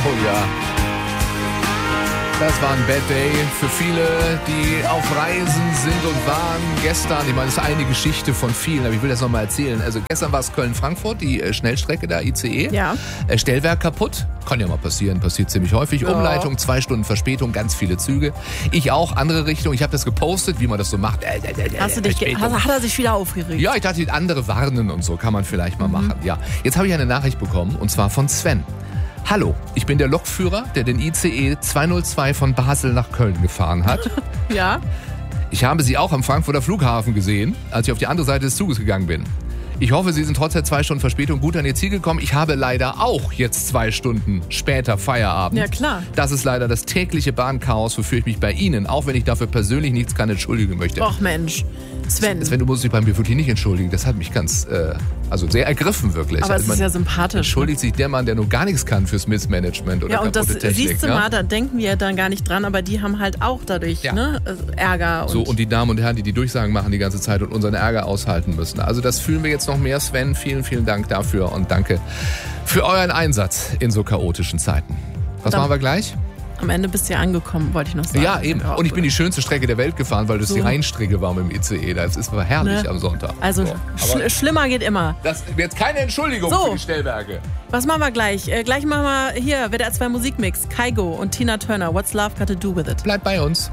Oh ja. Das war ein Bad Day für viele, die auf Reisen sind und waren gestern. Ich meine, das ist eine Geschichte von vielen, aber ich will das nochmal erzählen. Also gestern war es Köln-Frankfurt, die Schnellstrecke da, ICE. Ja. Stellwerk kaputt. Kann ja mal passieren, passiert ziemlich häufig. Ja. Umleitung, 2 Stunden Verspätung, ganz viele Züge. Ich auch, andere Richtung. Ich habe das gepostet, wie man das so macht. Hat er sich wieder aufgeregt? Ja, ich dachte, andere warnen und so kann man vielleicht mal machen. Ja. Jetzt habe ich eine Nachricht bekommen und zwar von Sven. Hallo, ich bin der Lokführer, der den ICE 202 von Basel nach Köln gefahren hat. Ja. Ich habe Sie auch am Frankfurter Flughafen gesehen, als ich auf die andere Seite des Zuges gegangen bin. Ich hoffe, Sie sind trotz der 2 Stunden Verspätung gut an Ihr Ziel gekommen. Ich habe leider auch jetzt 2 Stunden später Feierabend. Ja, klar. Das ist leider das tägliche Bahnchaos, wofür ich mich bei Ihnen, auch wenn ich dafür persönlich nichts kann, entschuldigen möchte. Och Mensch, Sven. Sven, du musst dich bei mir wirklich nicht entschuldigen. Das hat mich ganz, sehr ergriffen wirklich. Aber es ist ja sympathisch. Entschuldigt sich der Mann, der nur gar nichts kann fürs Missmanagement oder kaputte Technik. Ja, und das siehst du mal, da denken wir dann gar nicht dran, aber die haben halt auch dadurch Ärger. Und die Damen und Herren, die Durchsagen machen die ganze Zeit und unseren Ärger aushalten müssen. Also das fühlen wir jetzt noch mehr. Sven, vielen, vielen Dank dafür und danke für euren Einsatz in so chaotischen Zeiten. Was machen wir gleich? Am Ende bist du ja angekommen, wollte ich noch sagen. Ja, eben. Und ich bin die schönste Strecke der Welt gefahren, weil das die Rheinstrecke war mit dem ICE. Das war herrlich am Sonntag. Also schlimmer geht immer. Das ist jetzt keine Entschuldigung für die Stellwerke. Was machen wir gleich? Gleich machen wir hier WDR 2 Musikmix. Kygo und Tina Turner. What's Love Got to Do With It? Bleibt bei uns.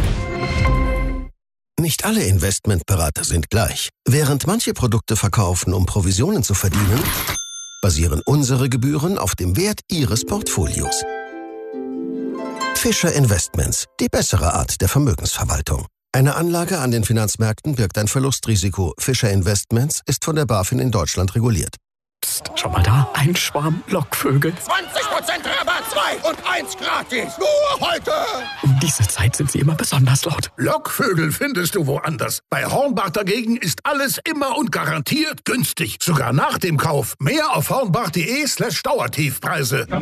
Nicht alle Investmentberater sind gleich. Während manche Produkte verkaufen, um Provisionen zu verdienen, basieren unsere Gebühren auf dem Wert Ihres Portfolios. Fischer Investments, die bessere Art der Vermögensverwaltung. Eine Anlage an den Finanzmärkten birgt ein Verlustrisiko. Fischer Investments ist von der BaFin in Deutschland reguliert. Psst, schau mal da, ein Schwarm Lockvögel. 20% Rabatt, 2 und 1 gratis. Nur heute. Um diese Zeit sind sie immer besonders laut. Lockvögel findest du woanders. Bei Hornbach dagegen ist alles immer und garantiert günstig. Sogar nach dem Kauf. Mehr auf hornbach.de/Dauertiefpreise.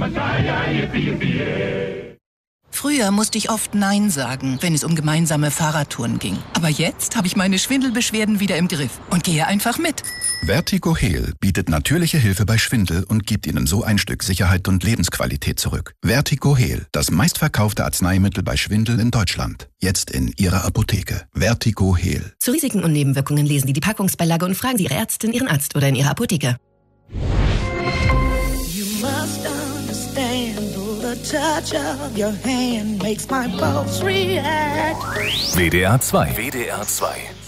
Früher musste ich oft Nein sagen, wenn es um gemeinsame Fahrradtouren ging. Aber jetzt habe ich meine Schwindelbeschwerden wieder im Griff und gehe einfach mit. Vertigo Heal bietet natürliche Hilfe bei Schwindel und gibt Ihnen so ein Stück Sicherheit und Lebensqualität zurück. Vertigo Heal, das meistverkaufte Arzneimittel bei Schwindel in Deutschland. Jetzt in Ihrer Apotheke. Vertigo Heal. Zu Risiken und Nebenwirkungen lesen Sie die Packungsbeilage und fragen Sie Ihre Ärztin, Ihren Arzt oder in Ihrer Apotheke. You must understand, the touch of your hand makes my pulse react. WDR 2. WDR 2.